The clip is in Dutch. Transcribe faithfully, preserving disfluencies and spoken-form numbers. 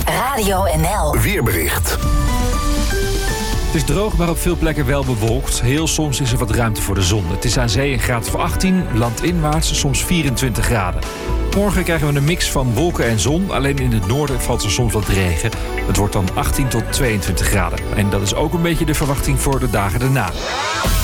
Radio N L. Weerbericht. Het is droog, maar op veel plekken wel bewolkt. Heel soms is er wat ruimte voor de zon. Het is aan zee een graad of achttien, landinwaarts soms vierentwintig graden. Morgen krijgen we een mix van wolken en zon. Alleen in het noorden valt er soms wat regen. Het wordt dan achttien tot tweeëntwintig graden. En dat is ook een beetje de verwachting voor de dagen daarna.